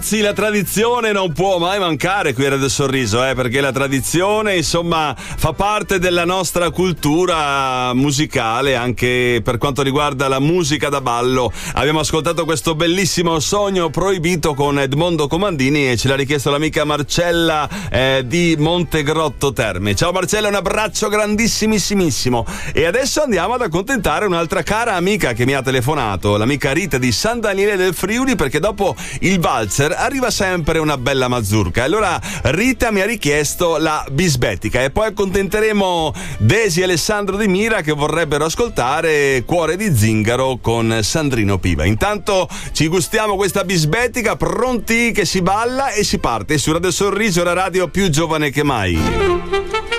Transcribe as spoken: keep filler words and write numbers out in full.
Sì, la tradizione non può mai mancare qui a Radio Sorriso, eh, perché la tradizione, insomma, fa parte della nostra cultura musicale, anche per quanto riguarda la musica da ballo. Abbiamo ascoltato questo bellissimo Sogno Proibito con Edmondo Comandini e ce l'ha richiesto l'amica Marcella eh, di Montegrotto Terme. Ciao Marcella, un abbraccio grandissimissimo. E adesso andiamo ad accontentare un'altra cara amica che mi ha telefonato, l'amica Rita di San Daniele del Friuli, perché dopo il valzer arriva sempre una bella mazurka. Allora Rita mi ha richiesto la bisbetica e poi accontenteremo Desi e Alessandro Di Mira che vorrebbero ascoltare Cuore di zingaro con Sandrino Piva. Intanto ci gustiamo questa bisbetica, pronti che si balla e si parte su Radio Sorriso, la radio più giovane che mai.